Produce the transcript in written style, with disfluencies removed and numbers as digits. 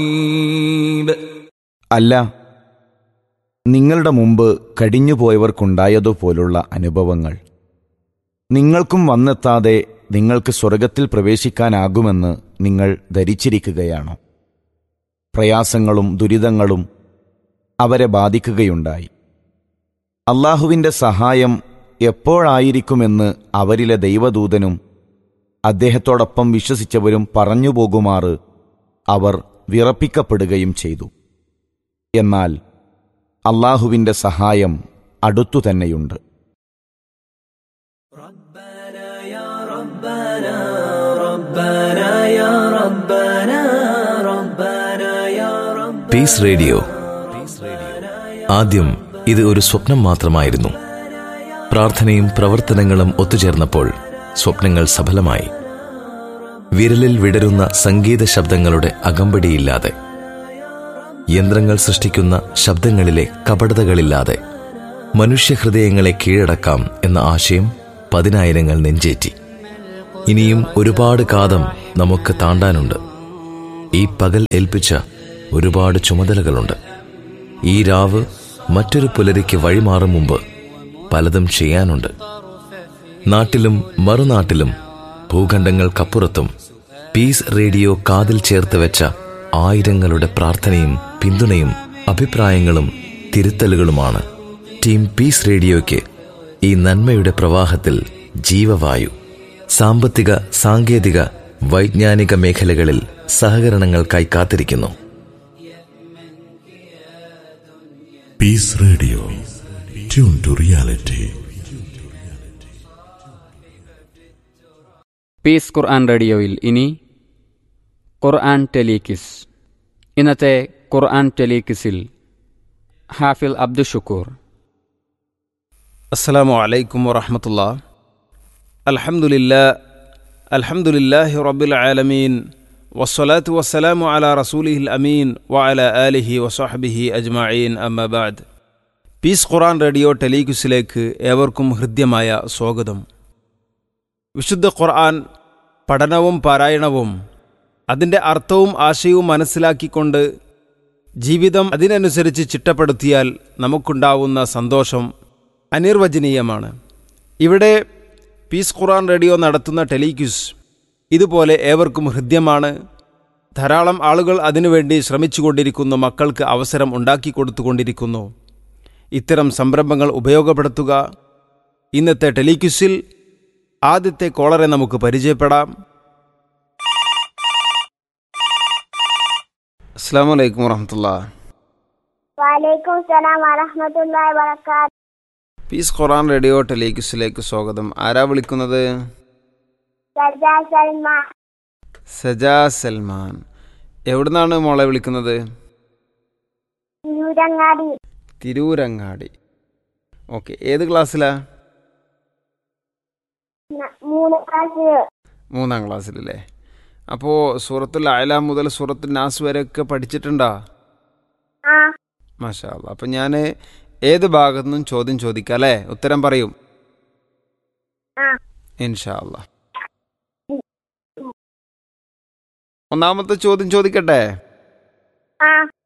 അല്ല, നിങ്ങളുടെ മുമ്പ് കഴിഞ്ഞുപോയവർക്കുണ്ടായതുപോലുള്ള അനുഭവങ്ങൾ നിങ്ങൾക്കും വന്നെത്താതെ നിങ്ങൾക്ക് സ്വർഗത്തിൽ പ്രവേശിക്കാനാകുമെന്ന് നിങ്ങൾ ധരിച്ചിരിക്കുകയാണോ? പ്രയാസങ്ങളും ദുരിതങ്ങളും അവരെ ബാധിക്കുകയുണ്ടായി. അല്ലാഹുവിൻ്റെ സഹായം എപ്പോഴായിരിക്കുമെന്ന് അവരിലെ ദൈവദൂതനും അദ്ദേഹത്തോടൊപ്പം വിശ്വസിച്ചവരും പറഞ്ഞുപോകുമാറ് അവർ വിറപ്പിക്കപ്പെടുകയും ചെയ്തു. എന്നാൽ അല്ലാഹുവിൻ്റെ സഹായം അടുത്തുതന്നെയുണ്ട്. Piece radio. ആദ്യം ഇത് ഒരു സ്വപ്നം മാത്രമായിരുന്നു. പ്രാർത്ഥനയും പ്രവർത്തനങ്ങളും ഒത്തുചേർന്നപ്പോൾ സ്വപ്നങ്ങൾ സഫലമായി. വിരലിൽ വിടരുന്ന സംഗീത ശബ്ദങ്ങളുടെ അകമ്പടിയില്ലാതെ, യന്ത്രങ്ങൾ സൃഷ്ടിക്കുന്ന ശബ്ദങ്ങളിലെ കപടതകളില്ലാതെ മനുഷ്യഹൃദയങ്ങളെ കീഴടക്കാം എന്ന ആശയം പതിനായിരങ്ങൾ നെഞ്ചേറ്റി. ഇനിയും ഒരുപാട് കാതം നമുക്ക് താണ്ടാനുണ്ട്. ഈ പകൽ ഏൽപ്പിച്ച ഒരുപാട് ചുമതലകളുണ്ട്. ഈ രാവ് മറ്റൊരു പുലരിക്ക് വഴിമാറും മുമ്പ് പലതും ചെയ്യാനുണ്ട്. നാട്ടിലും മറുനാട്ടിലും ഭൂഖണ്ഡങ്ങൾക്കപ്പുറത്തും പീസ് റേഡിയോ കാതിൽ ചേർത്ത് വെച്ച ആയിരങ്ങളുടെ പ്രാർത്ഥനയും പിന്തുണയും അഭിപ്രായങ്ങളും തിരുത്തലുകളുമാണ് ടീം പീസ് റേഡിയോയ്ക്ക് ഈ നന്മയുടെ പ്രവാഹത്തിൽ ജീവവായു. സാമ്പത്തിക, സാങ്കേതിക, വൈജ്ഞാനിക മേഖലകളിൽ സഹകരണങ്ങൾക്കായി കാത്തിരിക്കുന്നു. Piece radio, tune to reality. Piece ഖുർആൻ റേഡിയോയിൽ ഇനി ഖുർആൻ ടെലികിസ്. ഇന്നത്തെ ഖുർആൻ ടെലികിസിൽ ഹാഫിൽ അബ്ദുഷുക്കൂർ. അസ്സലാമു അലൈക്കും വറഹ്മത്തുള്ളാഹി. അൽഹംദുലില്ലാഹി റബ്ബിൽ ആലമീൻ വസ്സലാത്തു വസ്സലാമു അലാ റസൂലിഹിൽ അമീൻ വഅലാ ആലിഹി വസ്വഹ്ബിഹി അജ്മഈൻ. അമ്മാ ബഅദ്. പീസ് ഖുർആൻ റേഡിയോ ടെലികിസിലേക്ക് ഏവർക്കും ഹൃദ്യമായ സ്വാഗതം. വിശുദ്ധ ഖുർആൻ പഠനവും പാരായണവും അതിൻ്റെ അർത്ഥവും ആശയവും മനസ്സിലാക്കിക്കൊണ്ട് ജീവിതം അതിനനുസരിച്ച് ചിട്ടപ്പെടുത്തിയാൽ നമുക്കുണ്ടാവുന്ന സന്തോഷം അനിർവചനീയമാണ്. ഇവിടെ പീസ് ഖുർആൻ റേഡിയോ നടത്തുന്ന ടെലിക്യൂസ് ഇതുപോലെ ഏവർക്കും ഹൃദ്യമാണ്. ധാരാളം ആളുകൾ അതിനുവേണ്ടി ശ്രമിച്ചുകൊണ്ടിരിക്കുന്നു, മക്കൾക്ക് അവസരം ഉണ്ടാക്കിക്കൊടുത്തുകൊണ്ടിരിക്കുന്നു. ഇത്തരം സംരംഭങ്ങൾ ഉപയോഗപ്പെടുത്തുക. ഇന്നത്തെ ടെലിക്യൂസിൽ ആദ്യത്തെ കോളറെ നമുക്ക് പരിചയപ്പെടാം. അസ്സലാമു അലൈക്കും വറഹ്മത്തുള്ളാഹി. വഅലൈക്കും സലാം വറഹ്മത്തുള്ളാഹി വബറകാതുഹു. പീസ് ഖുർആൻ റേഡിയോ ടെലിക്യൂസിലേക്ക് സ്വാഗതം. ആരാ വിളിക്കുന്നത്? സജാ സൽമാൻ. സജാ സൽമാൻ. എവിടുന്നാണ് മോളെ വിളിക്കുന്നത്? തിരൂരങ്ങാടി. തിരൂരങ്ങാടി. ഓക്കെ. ഏത് ക്ലാസ്സിലാ? 3ാം ക്ലാസ്സിലല്ലേ? അപ്പോൾ സൂറത്തുൽ അഅല മുതൽ സൂറത്തുൽ നാസ് വരെയൊക്കെ പഠിച്ചിട്ടുണ്ടോ? മാഷാ അല്ലാഹ്. അപ്പം ഞാൻ ഏത് ഭാഗത്തു നിന്നും ചോദ്യം ചോദിക്കാം അല്ലേ? ഉത്തരം പറയും ഇൻഷാ അല്ലാഹ്. ഒന്നാമത്തെ ചോദ്യം ചോദിക്കട്ടെ?